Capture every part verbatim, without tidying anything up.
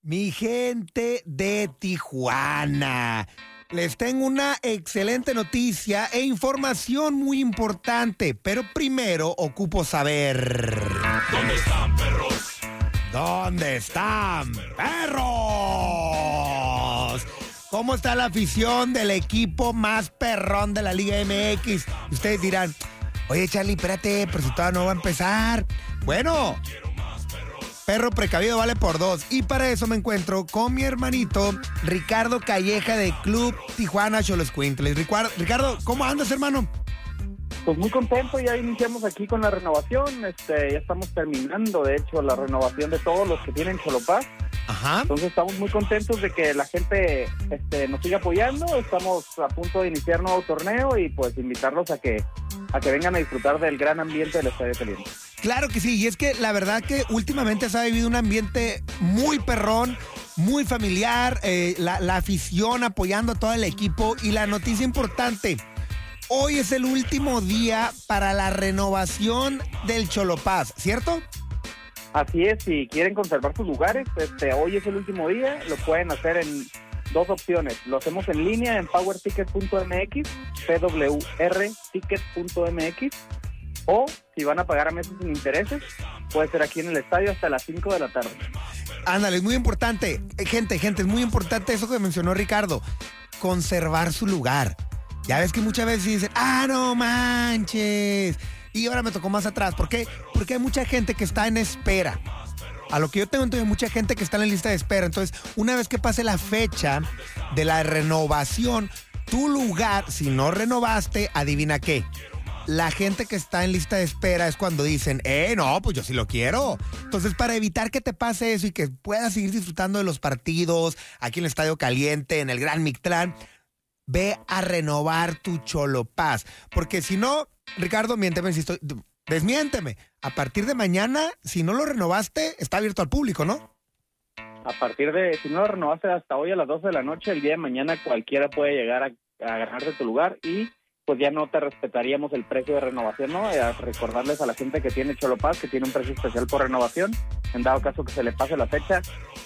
Mi gente de Tijuana, les tengo una excelente noticia e información muy importante, pero primero ocupo saber... ¿Dónde están, perros? ¿Dónde están, perros? ¿Cómo está la afición del equipo más perrón de la Liga M X? Ustedes dirán, oye, Charlie, espérate, pero si todavía no va a empezar. Bueno... Perro precavido vale por dos. Y para eso me encuentro con mi hermanito Ricardo Calleja de Club Tijuana Xoloscuintles. Ricardo, ¿cómo andas, hermano? Pues muy contento, ya iniciamos aquí con la renovación. Este, ya estamos terminando, de hecho, la renovación de todos los que tienen Xolopaz. Ajá. Entonces estamos muy contentos de que la gente este, nos siga apoyando. Estamos a punto de iniciar nuevo torneo y pues invitarlos a que, a que vengan a disfrutar del gran ambiente del Estadio Caliente. Claro que sí, y es que la verdad que últimamente se ha vivido un ambiente muy perrón, muy familiar, eh, la, la afición apoyando a todo el equipo. Y la noticia importante, hoy es el último día para la renovación del Xolopaz, ¿cierto? Así es, si quieren conservar sus lugares, este, hoy es el último día, lo pueden hacer en dos opciones. Lo hacemos en línea en power ticket punto m x, p w r ticket punto m x, o si van a pagar a meses sin intereses, puede ser aquí en el estadio hasta las cinco de la tarde. Ándale, es muy importante, gente, gente, es muy importante eso que mencionó Ricardo, conservar su lugar. Ya ves que muchas veces dicen, ah, no manches, y ahora me tocó más atrás. ¿Por qué? Porque hay mucha gente que está en espera. A lo que yo tengo entonces, mucha gente que está en la lista de espera. Entonces, una vez que pase la fecha de la renovación, tu lugar, si no renovaste, adivina qué. La gente que está en lista de espera es cuando dicen, eh, no, pues yo sí lo quiero. Entonces, para evitar que te pase eso y que puedas seguir disfrutando de los partidos aquí en el Estadio Caliente, en el Gran Mictlán, ve a renovar tu Xolopaz. Porque si no, Ricardo, miénteme si estoy... Desmiénteme. A partir de mañana, si no lo renovaste, está abierto al público, ¿no? A partir de, si no lo renovaste hasta hoy a las doce de la noche, el día de mañana cualquiera puede llegar a, a ganarse tu lugar y pues ya no te respetaríamos el precio de renovación, ¿no? A recordarles a la gente que tiene Xolopaz que tiene un precio especial por renovación. En dado caso que se le pase la fecha,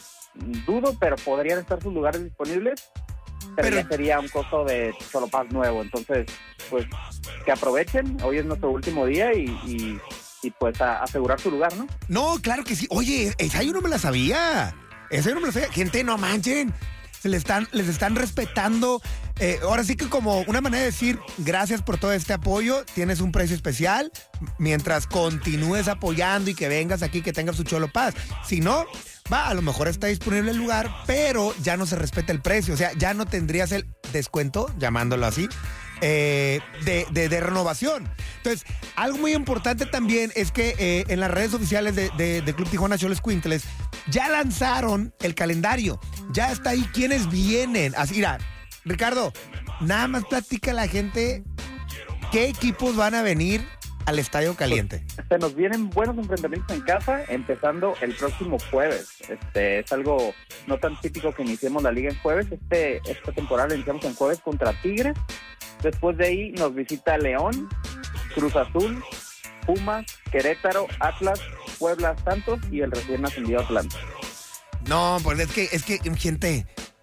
dudo, pero podrían estar sus lugares disponibles, pero, pero ya sería un costo de Xolopaz nuevo. Entonces, pues, que aprovechen. Hoy es nuestro último día y, y, y pues, a asegurar su lugar, ¿no? No, claro que sí. Oye, esa yo no me la sabía. Esa yo no me la sabía. Gente, no manchen. Se les están, les están respetando. Eh, ahora sí que como una manera de decir gracias por todo este apoyo, tienes un precio especial mientras continúes apoyando y que vengas aquí, que tengas su Xolopaz. Si no, va, a lo mejor está disponible el lugar, pero ya no se respeta el precio. O sea, ya no tendrías el descuento, llamándolo así, eh, de, de, de renovación. Entonces, algo muy importante también es que eh, en las redes oficiales de, de, de Club Tijuana Xoloscuintles ya lanzaron el calendario. Ya está ahí quienes vienen. Así, mira, Ricardo, nada más platica a la gente qué equipos van a venir al Estadio Caliente. Pues, se nos vienen buenos enfrentamientos en casa, empezando el próximo jueves. Este es algo no tan típico que iniciemos la liga en jueves. Este esta temporada la iniciamos en jueves contra Tigres. Después de ahí nos visita León, Cruz Azul, Pumas, Querétaro, Atlas, Puebla, Santos y el recién ascendido Atlanta. No, pues es que, es que, gente,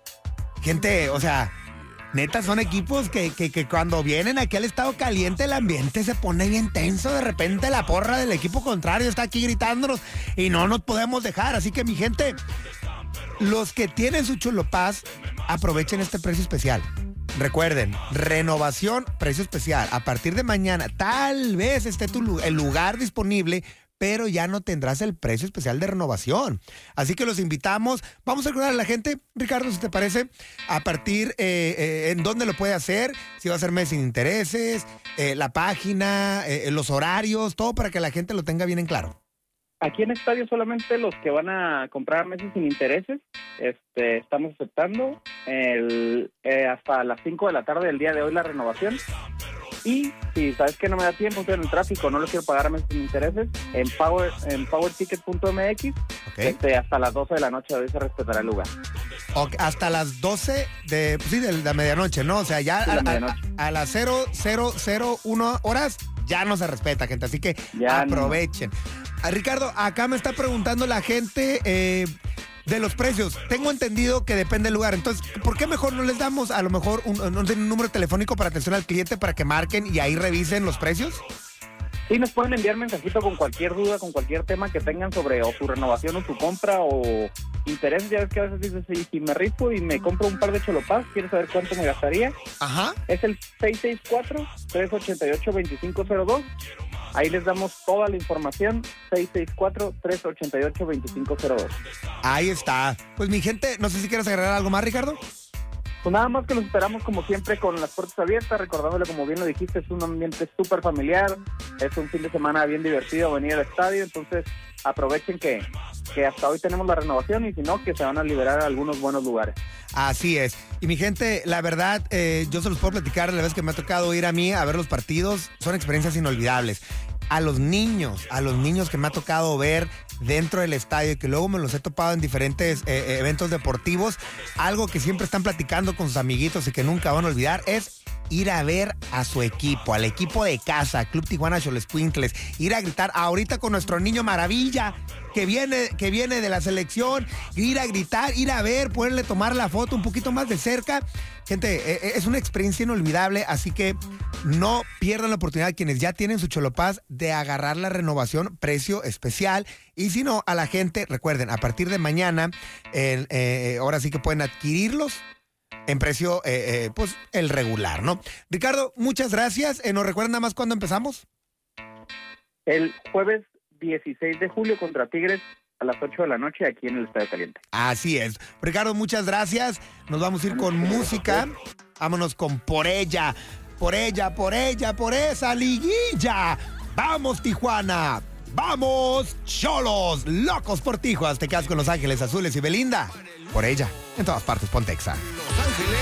gente, o sea, neta son equipos que, que, que cuando vienen aquí al Estado Caliente el ambiente se pone bien tenso. De repente la porra del equipo contrario está aquí gritándonos y no nos podemos dejar. Así que, mi gente, los que tienen su Xolopaz, aprovechen este precio especial. Recuerden, renovación, precio especial. A partir de mañana, tal vez esté tu, el lugar disponible, pero ya no tendrás el precio especial de renovación. Así que los invitamos. Vamos a recordar a la gente, Ricardo, si te parece, a partir, eh, eh, en dónde lo puede hacer, si va a ser mes sin intereses, eh, la página, eh, los horarios, todo para que la gente lo tenga bien en claro. Aquí en estadio solamente los que van a comprar meses sin intereses, este, estamos aceptando el, eh, hasta las cinco de la tarde del día de hoy la renovación. Y si sabes que no me da tiempo, estoy en el tráfico, no lo quiero pagar a meses sin intereses, en power en power ticket punto m x, okay. este, hasta las doce de la noche de hoy se respetará el lugar. Okay, hasta las doce de, pues sí, de la medianoche, ¿no? O sea, ya sí, a, a, a las cero cero cero uno horas ya no se respeta, gente, así que ya aprovechen. No. Ricardo, acá me está preguntando la gente, eh, de los precios. Tengo entendido que depende del lugar. Entonces, ¿por qué mejor no les damos a lo mejor un, un, un número telefónico para atención al cliente para que marquen y ahí revisen los precios? Sí, nos pueden enviar mensajito con cualquier duda, con cualquier tema que tengan sobre o su renovación o su compra o interés. Ya ves que a veces dices, si, si me rifo y me compro un par de Cholopaz, ¿quieres saber cuánto me gastaría? Ajá. Es el seis seis cuatro, tres ocho ocho, dos cinco cero dos. Ahí les damos toda la información, seis seis cuatro, tres ocho ocho, dos cinco cero dos. Ahí está. Pues mi gente, no sé si quieres agregar algo más, Ricardo. Pues nada más que los esperamos como siempre con las puertas abiertas, recordándole, como bien lo dijiste, es un ambiente súper familiar, es un fin de semana bien divertido venir al estadio, entonces aprovechen que, que hasta hoy tenemos la renovación y si no, que se van a liberar algunos buenos lugares. Así es. Y mi gente, la verdad, eh, yo se los puedo platicar la vez que me ha tocado ir a mí a ver los partidos, son experiencias inolvidables. A los niños, a los niños que me ha tocado ver dentro del estadio y que luego me los he topado en diferentes eh, eventos deportivos, algo que siempre están platicando con sus amiguitos y que nunca van a olvidar es ir a ver a su equipo, al equipo de casa, Club Tijuana Xoloscuintles, ir a gritar ahorita con nuestro niño maravilla que viene, que viene de la selección, ir a gritar, ir a ver, poderle tomar la foto un poquito más de cerca. Gente, eh, es una experiencia inolvidable, así que no pierdan la oportunidad quienes ya tienen su Cholopaz de agarrar la renovación, precio especial. Y si no, a la gente, recuerden, a partir de mañana, eh, eh, ahora sí que pueden adquirirlos en precio, eh, eh, pues, el regular, ¿no? Ricardo, muchas gracias. Eh, ¿Nos recuerdan nada más cuándo empezamos? El jueves dieciséis de julio contra Tigres a las ocho de la noche aquí en el Estadio Caliente. Así es. Ricardo, muchas gracias. Nos vamos a ir con música. Vámonos con Por Ella. Por ella, por ella, por esa liguilla. ¡Vamos, Tijuana! ¡Vamos, Xolos! ¡Locos por Tijuas! Te quedas con Los Ángeles Azules y Belinda. Por ella. En todas partes, Pontexa.